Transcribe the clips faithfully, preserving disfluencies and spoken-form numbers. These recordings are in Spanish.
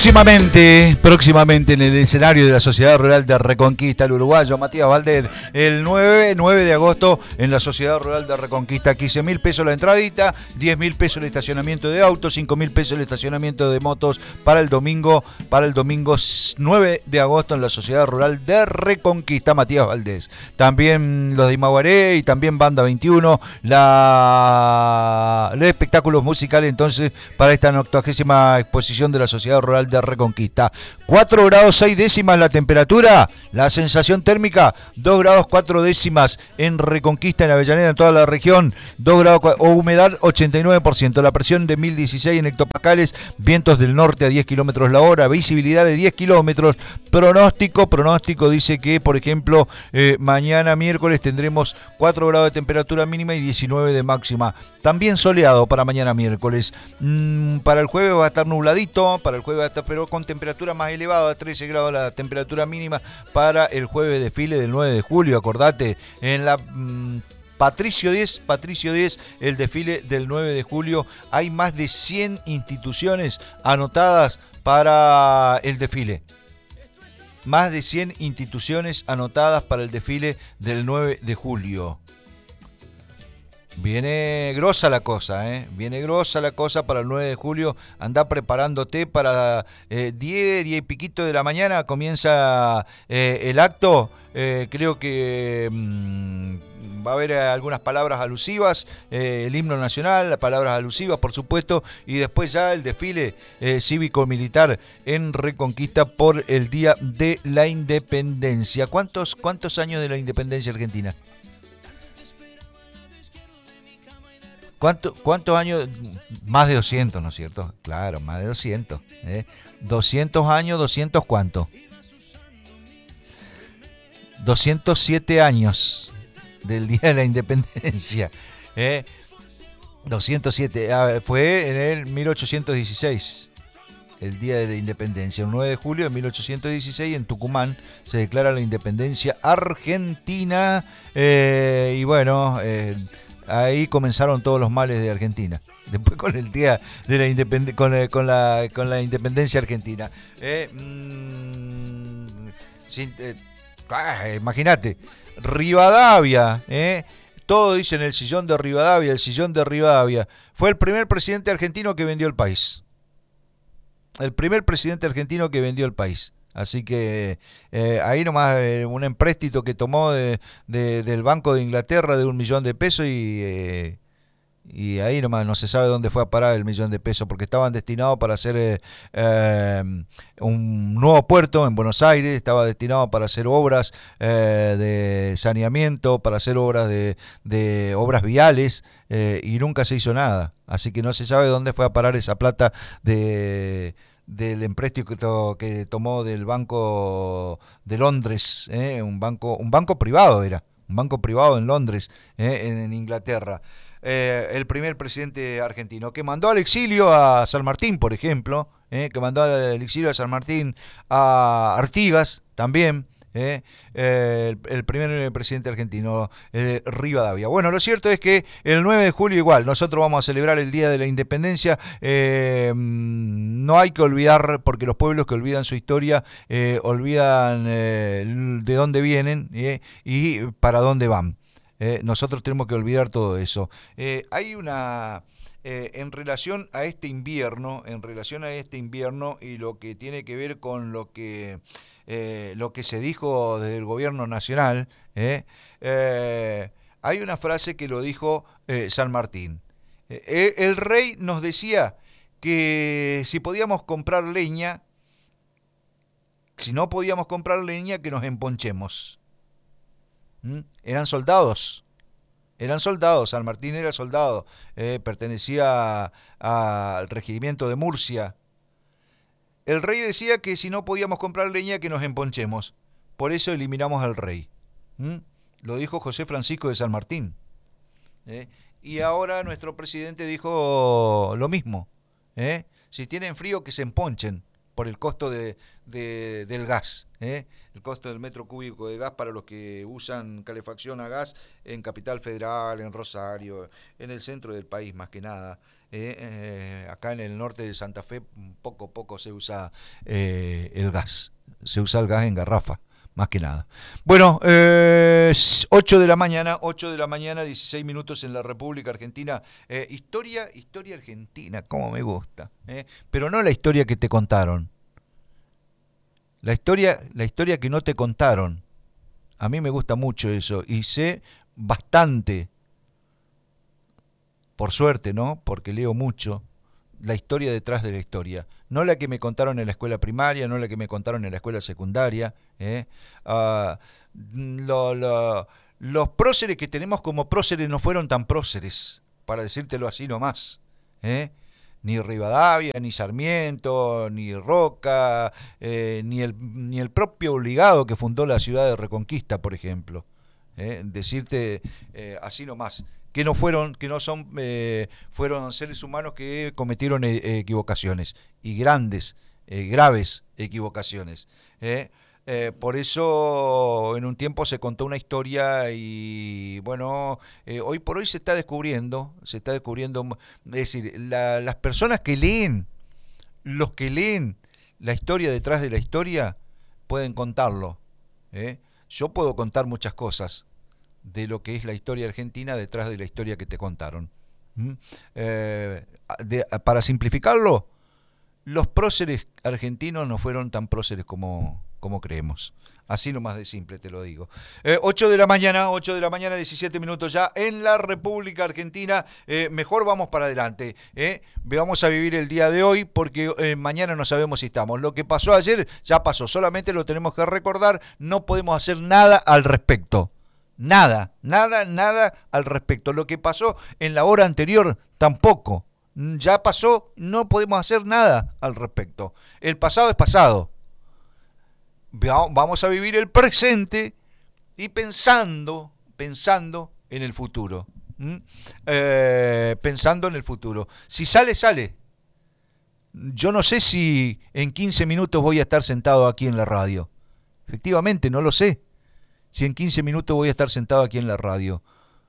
Próximamente, próximamente en el escenario de la Sociedad Rural de Reconquista, el uruguayo Matías Valdés, el nueve, nueve de agosto en la Sociedad Rural de Reconquista, quince mil pesos la entradita, diez mil pesos el estacionamiento de autos, cinco mil pesos el estacionamiento de motos para el domingo, para el domingo nueve de agosto en la Sociedad Rural de Reconquista, Matías Valdés. También los de Imaguaré y también Banda veintiuno, la, los espectáculos musicales entonces para esta octogésima exposición de la Sociedad Rural de Reconquista. cuatro grados seis décimas la temperatura, la sensación térmica dos grados cuatro décimas en Reconquista, en Avellaneda, en toda la región, dos grados o humedad ochenta y nueve por ciento, la presión de mil dieciséis en hectopascales, vientos del norte a diez kilómetros la hora, visibilidad de diez kilómetros, pronóstico, pronóstico dice que por ejemplo eh, mañana miércoles tendremos cuatro grados de temperatura mínima y diecinueve de máxima, también soleado para mañana miércoles. Mm, para el jueves va a estar nubladito, para el jueves va a estar, pero con temperatura más elevada, trece grados la temperatura mínima para el jueves desfile del nueve de julio, acordate, en la mmm, Patricio diez, Patricio diez, el desfile del nueve de julio, hay más de cien instituciones anotadas para el desfile. Más de cien instituciones anotadas para el desfile del nueve de julio. Viene grosa la cosa, ¿eh? Viene grosa la cosa para el nueve de julio. Andá preparándote para eh, diez, diez y piquito de la mañana. Comienza eh, el acto. Eh, creo que mmm, va a haber algunas palabras alusivas. Eh, el himno nacional, las palabras alusivas, por supuesto. Y después ya el desfile eh, cívico-militar en Reconquista por el Día de la Independencia. ¿Cuántos, cuántos años de la independencia argentina? ¿Cuánto, ¿Cuántos años? Más de doscientos, ¿no es cierto? Claro, más de doscientos. ¿eh? doscientos años, ¿doscientos cuánto? doscientos siete años del Día de la Independencia. ¿eh? doscientos siete, ah, fue en el mil ochocientos dieciséis, el Día de la Independencia. El nueve de julio de mil ochocientos dieciséis en Tucumán se declara la independencia argentina. Eh, y bueno... Eh, Ahí comenzaron todos los males de Argentina. Después con el día de la independ- con, eh, con la con la independencia argentina. Eh, mmm, eh, ah, Imagínate, Rivadavia, eh, todo dicen el sillón de Rivadavia, el sillón de Rivadavia. Fue el primer presidente argentino que vendió el país. El primer presidente argentino que vendió el país. Así que eh, ahí nomás eh, un empréstito que tomó de, de, del Banco de Inglaterra de un millón de pesos y, eh, y ahí nomás no se sabe dónde fue a parar el millón de pesos porque estaban destinados para hacer eh, eh, un nuevo puerto en Buenos Aires, estaba destinado para hacer obras eh, de saneamiento, para hacer obras de, de obras viales eh, y nunca se hizo nada. Así que no se sabe dónde fue a parar esa plata de... del empréstito que, to, que tomó del Banco de Londres, ¿eh? un banco un banco privado era, un banco privado en Londres, ¿eh? en, en Inglaterra. Eh, el primer presidente argentino que mandó al exilio a San Martín, por ejemplo, ¿eh? que mandó al exilio a San Martín a Artigas también. Eh, eh, el, el primer presidente argentino, eh, Rivadavia. Bueno, lo cierto es que el nueve de julio igual, nosotros vamos a celebrar el Día de la Independencia. Eh, no hay que olvidar, porque los pueblos que olvidan su historia, eh, olvidan eh, de dónde vienen eh, y para dónde van. Eh, nosotros tenemos que olvidar todo eso. Eh, hay una... Eh, en relación a este invierno, en relación a este invierno y lo que tiene que ver con lo que eh, lo que se dijo desde el gobierno nacional, eh, eh, hay una frase que lo dijo eh, San Martín. Eh, el rey nos decía que si podíamos comprar leña, si no podíamos comprar leña, que nos emponchemos. ¿Mm? Eran soldados. Eran soldados, San Martín era soldado, eh, pertenecía al regimiento de Murcia. El rey decía que si no podíamos comprar leña que nos emponchemos, por eso eliminamos al rey. ¿Mm? Lo dijo José Francisco de San Martín. ¿Eh? Y ahora nuestro presidente dijo lo mismo. ¿Eh? Si tienen frío que se emponchen por el costo de, de, del gas, ¿eh? el costo del metro cúbico de gas para los que usan calefacción a gas en Capital Federal, en Rosario, en el centro del país más que nada. Eh, eh, acá en el norte de Santa Fe poco poco se usa eh, el gas, se usa el gas en garrafa, más que nada. Bueno, eh, ocho de la mañana, ocho de la mañana, dieciséis minutos en la República Argentina. Eh, historia, historia argentina, como me gusta. Eh, pero no la historia que te contaron. La historia, la historia que no te contaron. A mí me gusta mucho eso y sé bastante, por suerte, ¿no? Porque leo mucho, la historia detrás de la historia. No la que me contaron en la escuela primaria, no la que me contaron en la escuela secundaria. ¿eh? Uh, lo, lo, los próceres que tenemos como próceres no fueron tan próceres, para decírtelo así nomás. ¿eh? Ni Rivadavia, ni Sarmiento, ni Roca, eh, ni, el, ni el propio Obligado que fundó la ciudad de Reconquista, por ejemplo. ¿eh? Decirte eh, así nomás. Que no fueron, que no son, eh, fueron seres humanos que cometieron eh, equivocaciones, y grandes, eh, graves equivocaciones. ¿eh? Eh, por eso en un tiempo se contó una historia y bueno, eh, hoy por hoy se está descubriendo, se está descubriendo, es decir, la, las personas que leen, los que leen la historia detrás de la historia, pueden contarlo. ¿eh? Yo puedo contar muchas cosas de lo que es la historia argentina detrás de la historia que te contaron. ¿Mm? Eh, de, para simplificarlo, los próceres argentinos no fueron tan próceres como, como creemos. Así nomás de simple te lo digo. Eh, ocho de la mañana, ocho de la mañana, diecisiete minutos ya en la República Argentina. Eh, mejor vamos para adelante. Eh. Vamos a vivir el día de hoy porque eh, mañana no sabemos si estamos. Lo que pasó ayer ya pasó. Solamente lo tenemos que recordar. No podemos hacer nada al respecto. Nada, nada, nada al respecto. Lo que pasó en la hora anterior tampoco. Ya pasó, no podemos hacer nada al respecto. El pasado es pasado. Vamos a vivir el presente y pensando, pensando en el futuro. ¿Mm? Eh, pensando en el futuro. Si sale, sale. Yo no sé si en quince minutos voy a estar sentado aquí en la radio. Efectivamente, no lo sé. Si en quince minutos voy a estar sentado aquí en la radio,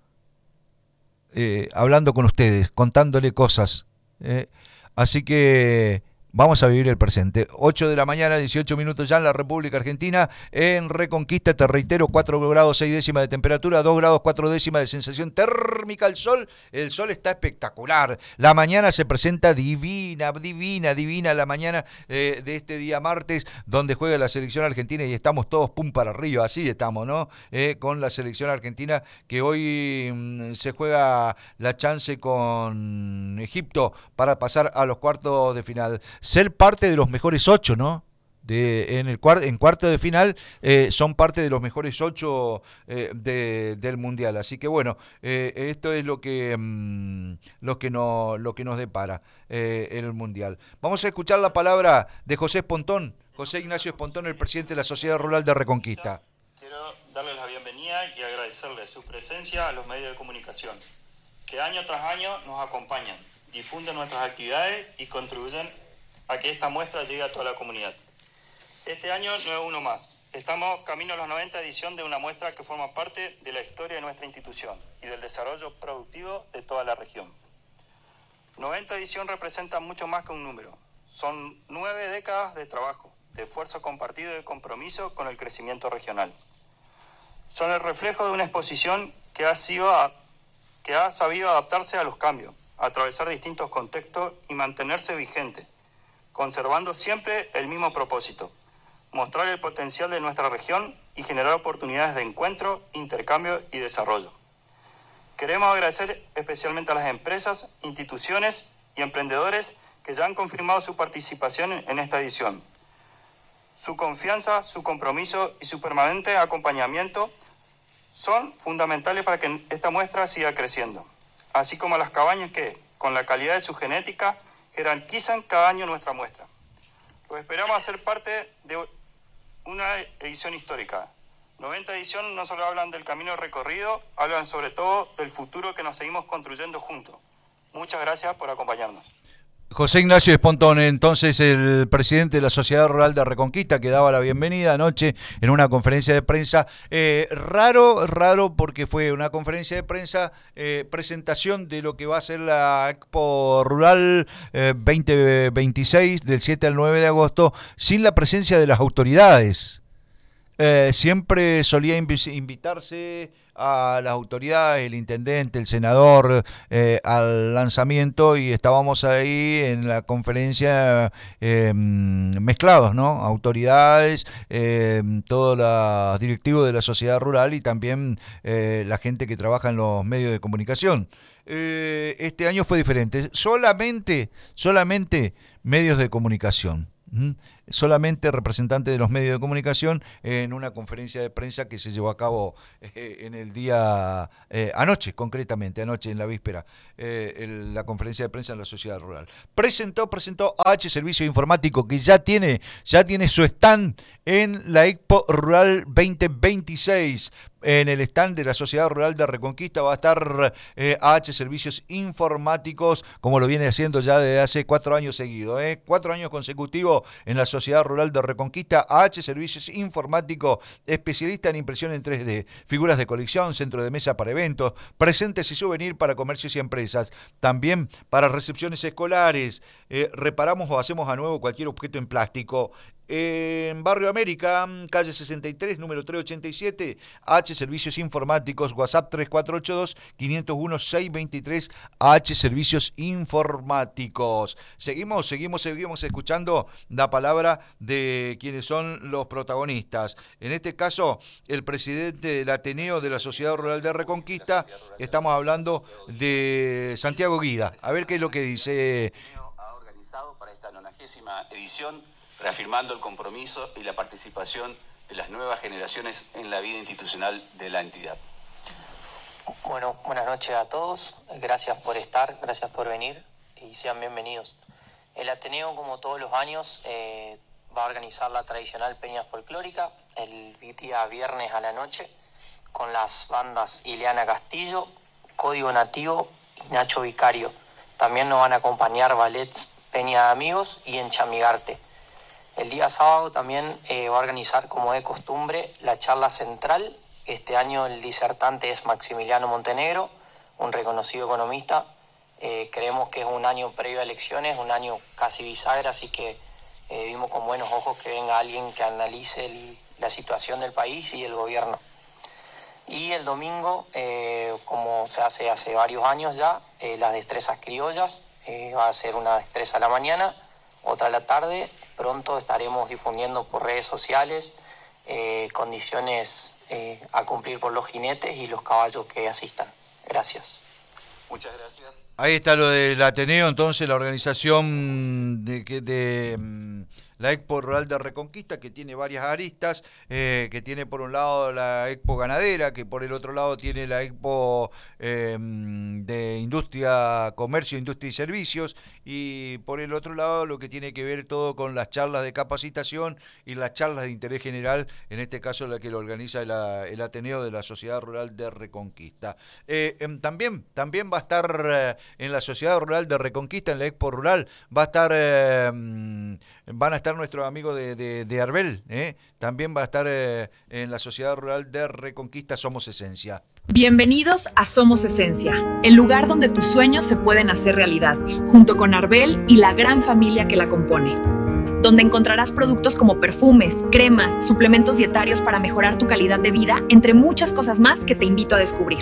eh, hablando con ustedes, contándole cosas. Eh. Así que vamos a vivir el presente. ocho de la mañana, dieciocho minutos ya en la República Argentina. En Reconquista, te reitero, cuatro grados seis décimas de temperatura, dos grados cuatro décimas de sensación térmica al sol. El sol está espectacular. La mañana se presenta divina, divina, divina la mañana eh, de este día martes, donde juega la selección argentina y estamos todos pum para arriba. Así estamos, ¿no? Eh, con la selección argentina que hoy mmm, se juega la chance con Egipto para pasar a los cuartos de final. Ser parte de los mejores ocho, ¿no? De, en el cuart, en cuarto de final eh, son parte de los mejores ocho eh, de, del mundial. Así que bueno, eh, esto es lo que mmm, lo que no, lo que nos depara eh, el mundial. Vamos a escuchar la palabra de José Espontón, José Ignacio Espontón, el presidente de la Sociedad Rural de Reconquista. Quiero darles la bienvenida y agradecerles su presencia a los medios de comunicación, que año tras año nos acompañan, difunden nuestras actividades y contribuyen a que esta muestra llegue a toda la comunidad. Este año no es uno más. Estamos camino a la noventa edición de una muestra que forma parte de la historia de nuestra institución y del desarrollo productivo de toda la región. noventa edición representa mucho más que un número. Son nueve décadas de trabajo, de esfuerzo compartido y de compromiso con el crecimiento regional. Son el reflejo de una exposición que ha, sido a, que ha sabido adaptarse a los cambios, atravesar distintos contextos y mantenerse vigente, conservando siempre el mismo propósito: mostrar el potencial de nuestra región y generar oportunidades de encuentro, intercambio y desarrollo. Queremos agradecer especialmente a las empresas, instituciones y emprendedores que ya han confirmado su participación en esta edición. Su confianza, su compromiso y su permanente acompañamiento son fundamentales para que esta muestra siga creciendo, así como las cabañas que, con la calidad de su genética, jerarquizan cada año nuestra muestra. Los esperamos a ser parte de una edición histórica. noventa edición no solo hablan del camino recorrido, hablan sobre todo del futuro que nos seguimos construyendo juntos. Muchas gracias por acompañarnos. José Ignacio Espontón, entonces el presidente de la Sociedad Rural de Reconquista, que daba la bienvenida anoche en una conferencia de prensa. Eh, raro, raro porque fue una conferencia de prensa, eh, presentación de lo que va a ser la Expo Rural eh, veinte veintiséis del siete al nueve de agosto, sin la presencia de las autoridades. Eh, siempre solía invitarse a las autoridades, el intendente, el senador, eh, al lanzamiento, y estábamos ahí en la conferencia eh, mezclados, ¿no? Autoridades, eh, todos los directivos de la sociedad rural y también eh, la gente que trabaja en los medios de comunicación. Eh, este año fue diferente, solamente, solamente medios de comunicación. ¿Mm? Solamente representantes de los medios de comunicación en una conferencia de prensa que se llevó a cabo eh, en el día, eh, anoche concretamente, anoche en la víspera, eh, el, la conferencia de prensa en la sociedad rural. Presentó, presentó A H Servicio Informático, que ya tiene, ya tiene su stand en la Expo Rural veinte veintiséis. En el stand de la Sociedad Rural de Reconquista va a estar eh, A H Servicios Informáticos, como lo viene haciendo ya desde hace cuatro años seguidos, ¿eh? cuatro años consecutivos en la Sociedad Rural de Reconquista. A H Servicios Informáticos, especialista en impresión en tres D, figuras de colección, centro de mesa para eventos, presentes y souvenir para comercios y empresas, también para recepciones escolares. Eh, reparamos o hacemos a nuevo cualquier objeto en plástico. En Barrio América, calle sesenta y tres, número trescientos ochenta y siete, H Servicios Informáticos, WhatsApp tres cuatro ocho dos, cinco cero uno, seis dos tres, H Servicios Informáticos. Seguimos, seguimos, seguimos escuchando la palabra de quienes son los protagonistas. En este caso, el presidente del Ateneo de la Sociedad Rural de Reconquista, estamos hablando de Santiago Guida. A ver qué es lo que dice. Ha organizado para esta nonagésima edición, reafirmando el compromiso y la participación de las nuevas generaciones en la vida institucional de la entidad. Bueno, buenas noches a todos, gracias por estar, gracias por venir y sean bienvenidos. El Ateneo, como todos los años, eh, va a organizar la tradicional peña folclórica el día viernes a la noche con las bandas Ileana Castillo, Código Nativo y Nacho Vicario. También nos van a acompañar ballets Peña de Amigos y Enchamigarte. El día sábado también eh, va a organizar, como de costumbre, la charla central. Este año el disertante es Maximiliano Montenegro, un reconocido economista. Eh, creemos que es un año previo a elecciones, un año casi bisagra, así que eh, vimos con buenos ojos que venga alguien que analice el, la situación del país y el gobierno. Y el domingo, eh, como se hace hace varios años ya, eh, las destrezas criollas, eh, va a ser una destreza a la mañana, otra a la tarde. Pronto estaremos difundiendo por redes sociales eh, condiciones eh, a cumplir por los jinetes y los caballos que asistan. Gracias. Muchas gracias. Ahí está lo del Ateneo, entonces, la organización de, de, de la Expo Rural de Reconquista, que tiene varias aristas, eh, que tiene por un lado la Expo Ganadera, que por el otro lado tiene la Expo eh, de Industria, Comercio, Industria y Servicios, y por el otro lado lo que tiene que ver todo con las charlas de capacitación y las charlas de interés general, en este caso la que lo organiza el, el Ateneo de la Sociedad Rural de Reconquista. Eh, eh, también, también va a estar eh, en la Sociedad Rural de Reconquista, en la Expo Rural, va a estar, eh, van a estar nuestros amigos de, de, de Arbel, ¿eh? También va a estar eh, en la Sociedad Rural de Reconquista Somos Esencia. Bienvenidos a Somos Esencia, el lugar donde tus sueños se pueden hacer realidad, junto con Arbel y la gran familia que la compone. Donde encontrarás productos como perfumes, cremas, suplementos dietarios para mejorar tu calidad de vida, entre muchas cosas más que te invito a descubrir.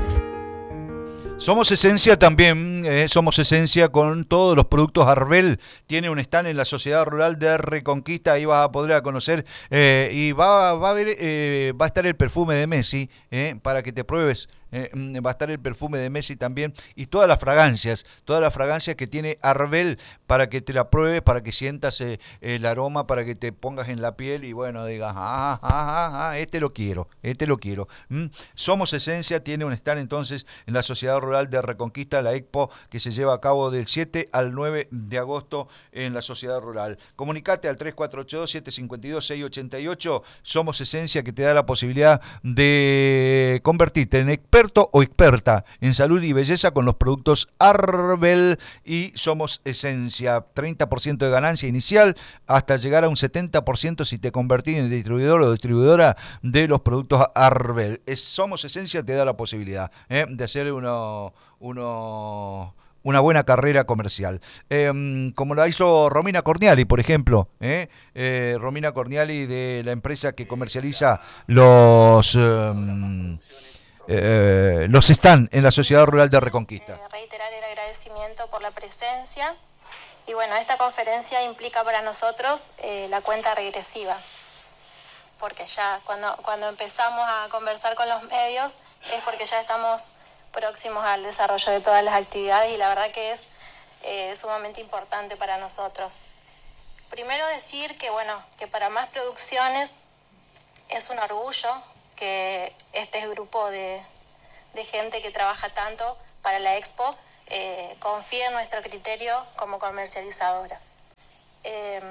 Somos Esencia también, eh, Somos Esencia con todos los productos Arbel. Tiene un stand en la Sociedad Rural de Reconquista, ahí vas a poder conocer eh, y va, va, a haber, eh, va a estar el perfume de Messi eh, para que te pruebes. Eh, va a estar el perfume de Messi también y todas las fragancias, todas las fragancias que tiene Arbel para que te la pruebes, para que sientas eh, el aroma, para que te pongas en la piel y bueno, digas, ah, ah, ah, ah, este lo quiero, este lo quiero. ¿Mm? Somos Esencia tiene un stand entonces en la Sociedad Rural de Reconquista, la Expo que se lleva a cabo del siete al nueve de agosto en la Sociedad Rural. Comunicate al tres cuatro ocho dos, siete cinco dos, seis ocho ocho. Somos Esencia, que te da la posibilidad de convertirte en experto experto o experta en salud y belleza con los productos Arbel y Somos Esencia. treinta por ciento de ganancia inicial hasta llegar a un setenta por ciento si te convertís en distribuidor o distribuidora de los productos Arbel. Es, Somos Esencia te da la posibilidad ¿eh? de hacer uno, uno, una buena carrera comercial. Eh, como la hizo Romina Corniali, por ejemplo. ¿eh? Eh, Romina Corniali de la empresa que comercializa los... Eh, Eh, los están en la Sociedad Rural de Reconquista. Eh, reiterar el agradecimiento por la presencia y bueno, esta conferencia implica para nosotros eh, la cuenta regresiva, porque ya cuando, cuando empezamos a conversar con los medios es porque ya estamos próximos al desarrollo de todas las actividades y la verdad que es eh, sumamente importante para nosotros. Primero decir que bueno, que para Más Producciones es un orgullo que este grupo de, de gente que trabaja tanto para la Expo eh, confíe en nuestro criterio como comercializadoras. Eh,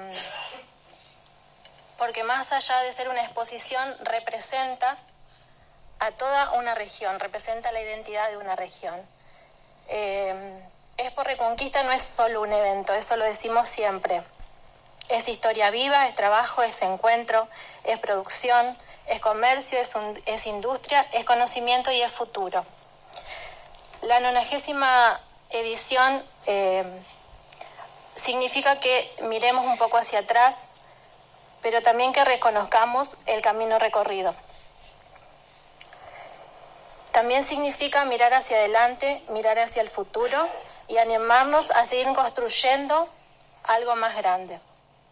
porque más allá de ser una exposición, representa a toda una región, representa la identidad de una región. Eh, Expo Reconquista no es solo un evento, eso lo decimos siempre. Es historia viva, es trabajo, es encuentro, es producción, es comercio, es, un, es industria, es conocimiento y es futuro. La nonagésima edición eh, significa que miremos un poco hacia atrás, pero también que reconozcamos el camino recorrido. También significa mirar hacia adelante, mirar hacia el futuro y animarnos a seguir construyendo algo más grande.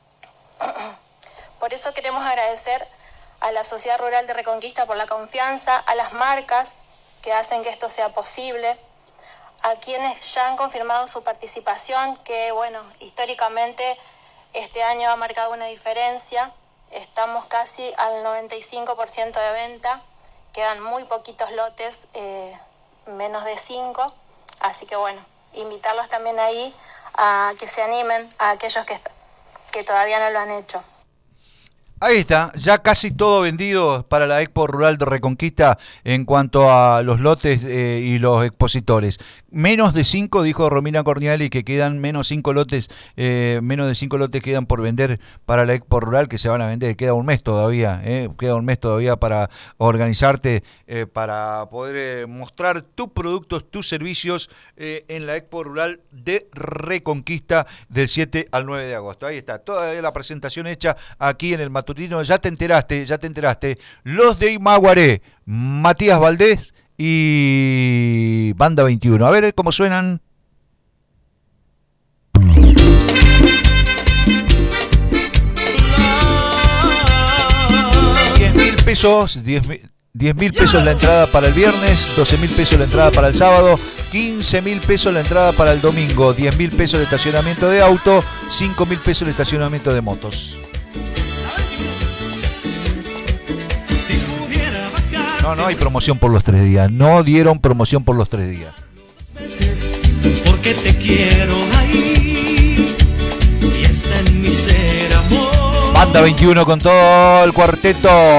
Por eso queremos agradecer a la Sociedad Rural de Reconquista por la confianza, a las marcas que hacen que esto sea posible, a quienes ya han confirmado su participación, que bueno, históricamente este año ha marcado una diferencia, estamos casi al noventa y cinco por ciento de venta, quedan muy poquitos lotes, eh, menos de cinco, así que bueno, invitarlos también ahí a que se animen, a aquellos que, que todavía no lo han hecho. Ahí está, ya casi todo vendido para la Expo Rural de Reconquista en cuanto a los lotes eh, y los expositores. Menos de cinco, dijo Romina Corniali, que quedan menos cinco lotes, eh, menos de cinco lotes quedan por vender para la Expo Rural, que se van a vender. Queda un mes todavía, eh, queda un mes todavía para organizarte, eh, para poder eh, mostrar tus productos, tus servicios eh, en la Expo Rural de Reconquista del siete al nueve de agosto. Ahí está, toda la presentación hecha aquí en el matutino. Ya te enteraste, ya te enteraste. Los de Imaguaré, Matías Valdés y Banda veintiuno. A ver cómo suenan. diez mil pesos, diez mil pesos la entrada para el viernes, doce mil pesos la entrada para el sábado, quince mil pesos la entrada para el domingo, diez mil pesos el estacionamiento de auto, cinco mil pesos el estacionamiento de motos. No, no hay promoción por los tres días. No dieron promoción por los tres días. Porque te quiero ahí y está en mi ser amor. Banda veintiuno con todo el cuarteto.